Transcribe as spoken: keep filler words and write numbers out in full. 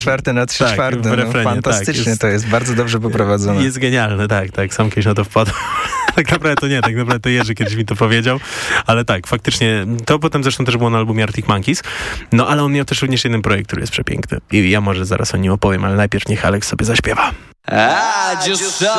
Czwarty na trzy tak, czwarte. No, refrenie, fantastycznie tak, jest, to jest, bardzo dobrze poprowadzone. Jest genialne, tak, tak, sam kiedyś na to wpadł. Tak naprawdę to nie, tak naprawdę to Jerzy kiedyś mi to powiedział, ale tak, faktycznie, to potem zresztą też było na albumie Arctic Monkeys, no ale on miał też również jeden projekt, który jest przepiękny i ja może zaraz o nim opowiem, ale najpierw niech Alex sobie zaśpiewa. I just saw